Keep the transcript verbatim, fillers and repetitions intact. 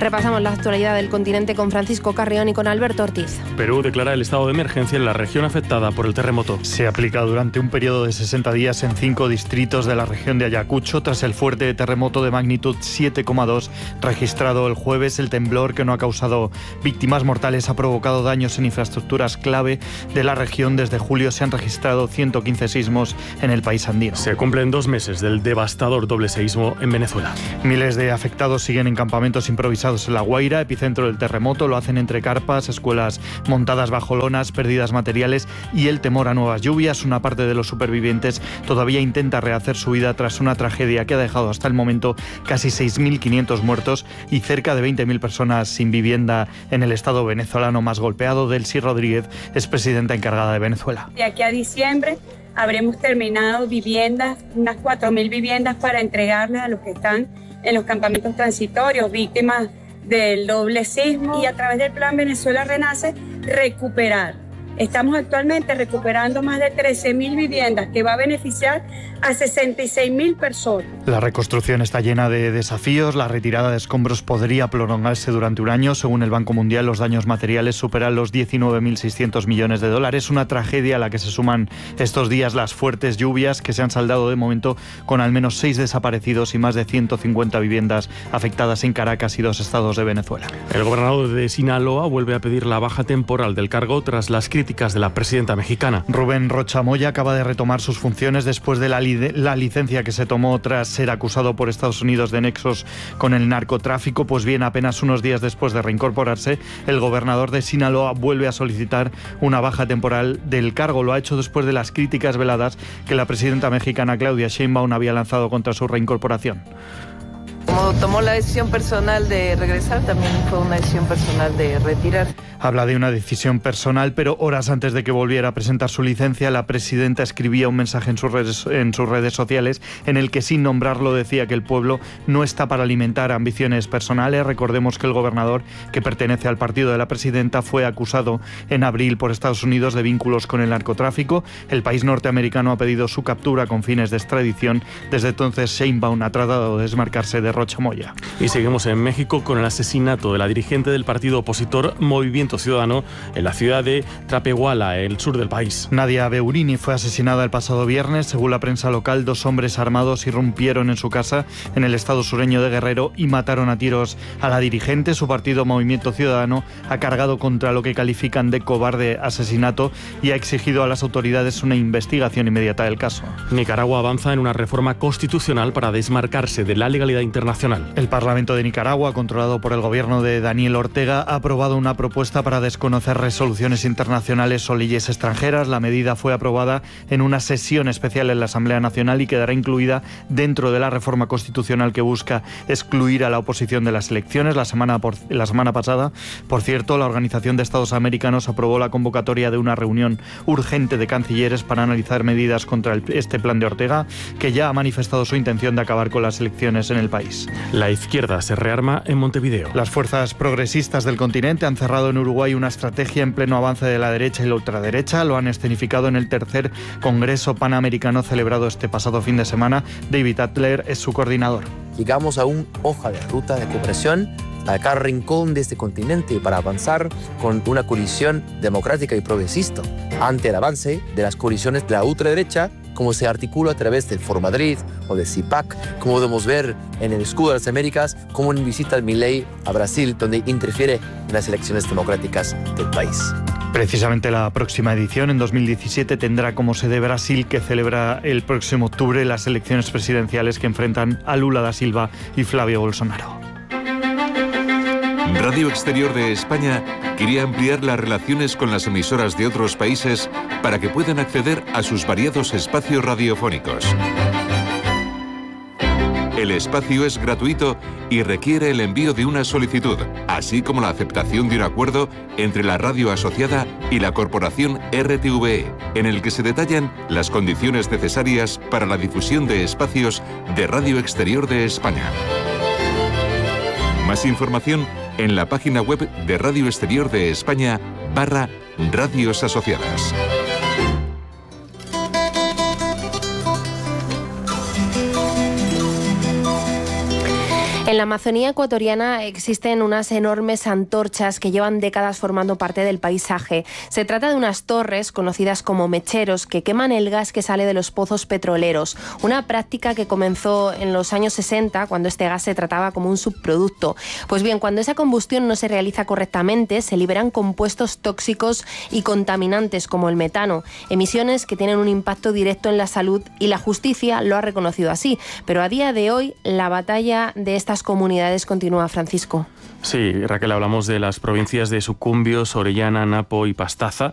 Repasamos la actualidad del continente con Francisco Carrión y con Alberto Ortiz. Perú declara el estado de emergencia en la región afectada por el terremoto. Se aplica durante un periodo de sesenta días en cinco distritos de la región de Ayacucho tras el fuerte terremoto de magnitud siete coma dos registrado el jueves. El temblor, que no ha causado víctimas mortales, ha provocado daños en infraestructuras clave de la región. Desde julio se han registrado ciento quince sismos en el país andino. Se cumplen dos meses del devastador doble seísmo en Venezuela. Miles de afectados siguen en campamentos improvisados en La Guaira, epicentro del terremoto. Lo hacen entre carpas, escuelas montadas bajo lonas, pérdidas materiales y el temor a nuevas lluvias. Una parte de los supervivientes todavía intenta rehacer su vida tras una tragedia que ha dejado hasta el momento casi seis mil quinientos muertos y cerca de veinte mil personas sin vivienda en el estado venezolano más golpeado. Delcy Rodríguez es presidenta encargada de Venezuela. De aquí a diciembre habremos terminado viviendas, unas cuatro mil viviendas para entregarles a los que están en los campamentos transitorios, víctimas del doble sismo, y a través del Plan Venezuela Renace, recuperar. Estamos actualmente recuperando más de trece mil viviendas que va a beneficiar a sesenta y seis mil personas. La reconstrucción está llena de desafíos. La retirada de escombros podría prolongarse durante un año. Según el Banco Mundial, los daños materiales superan los diecinueve mil seiscientos millones de dólares. Una tragedia a la que se suman estos días las fuertes lluvias que se han saldado de momento con al menos seis desaparecidos y más de ciento cincuenta viviendas afectadas en Caracas y dos estados de Venezuela. El gobernador de Sinaloa vuelve a pedir la baja temporal del cargo tras las críticas de la presidenta mexicana. Rubén Rocha Moya acaba de retomar sus funciones después de la, li- la licencia que se tomó tras ser acusado por Estados Unidos de nexos con el narcotráfico. Pues bien, apenas unos días después de reincorporarse, el gobernador de Sinaloa vuelve a solicitar una baja temporal del cargo. Lo ha hecho después de las críticas veladas que la presidenta mexicana Claudia Sheinbaum había lanzado contra su reincorporación. Como tomó la decisión personal de regresar, también fue una decisión personal de retirar. Habla de una decisión personal, pero horas antes de que volviera a presentar su licencia, la presidenta escribía un mensaje en sus redes, en sus redes sociales en el que, sin nombrarlo, decía que el pueblo no está para alimentar ambiciones personales. Recordemos que el gobernador, que pertenece al partido de la presidenta, fue acusado en abril por Estados Unidos de vínculos con el narcotráfico. El país norteamericano ha pedido su captura con fines de extradición. Desde entonces, Sheinbaum ha tratado de desmarcarse de Rocha Moya. Y seguimos en México con el asesinato de la dirigente del partido opositor Movimiento Ciudadano en la ciudad de Trapehuala, el sur del país. Nadia Beurini fue asesinada el pasado viernes. Según la prensa local, dos hombres armados irrumpieron en su casa en el estado sureño de Guerrero y mataron a tiros a la dirigente. Su partido Movimiento Ciudadano ha cargado contra lo que califican de cobarde asesinato y ha exigido a las autoridades una investigación inmediata del caso. Nicaragua avanza en una reforma constitucional para desmarcarse de la legalidad internacional. El Parlamento de Nicaragua, controlado por el gobierno de Daniel Ortega, ha aprobado una propuesta para desconocer resoluciones internacionales o leyes extranjeras. La medida fue aprobada en una sesión especial en la Asamblea Nacional y quedará incluida dentro de la reforma constitucional que busca excluir a la oposición de las elecciones. La semana, por, la semana pasada, por cierto, la Organización de Estados Americanos aprobó la convocatoria de una reunión urgente de cancilleres para analizar medidas contra el, este plan de Ortega, que ya ha manifestado su intención de acabar con las elecciones en el país. La izquierda se rearma en Montevideo. Las fuerzas progresistas del continente han cerrado en Uruguay una estrategia en pleno avance de la derecha y la ultraderecha. Lo han escenificado en el tercer Congreso Panamericano celebrado este pasado fin de semana. David Adler es su coordinador. Llegamos a una hoja de ruta de cooperación a cada rincón de este continente para avanzar con una coalición democrática y progresista ante el avance de las coaliciones de la ultraderecha, como se articula a través del Foro Madrid o de C I P A C, como podemos ver en el Escudo de las Américas, como en visita de Milei a Brasil, donde interfiere en las elecciones democráticas del país. Precisamente la próxima edición, en dos mil diecisiete, tendrá como sede Brasil, que celebra el próximo octubre las elecciones presidenciales que enfrentan a Lula da Silva y Flavio Bolsonaro. Radio Exterior de España quería ampliar las relaciones con las emisoras de otros países para que puedan acceder a sus variados espacios radiofónicos. El espacio es gratuito y requiere el envío de una solicitud, así como la aceptación de un acuerdo entre la radio asociada y la corporación R T V E, en el que se detallan las condiciones necesarias para la difusión de espacios de Radio Exterior de España. Más información en la página web de Radio Exterior de España barra Radios Asociadas. En la Amazonía ecuatoriana existen unas enormes antorchas que llevan décadas formando parte del paisaje. Se trata de unas torres conocidas como mecheros que queman el gas que sale de los pozos petroleros, una práctica que comenzó en los años sesenta cuando este gas se trataba como un subproducto. Pues bien, cuando esa combustión no se realiza correctamente, se liberan compuestos tóxicos y contaminantes como el metano, emisiones que tienen un impacto directo en la salud, y la justicia lo ha reconocido así. Pero a día de hoy la batalla de estas comunidades continúa, Francisco. Sí, Raquel, hablamos de las provincias de Sucumbíos, Orellana, Napo y Pastaza,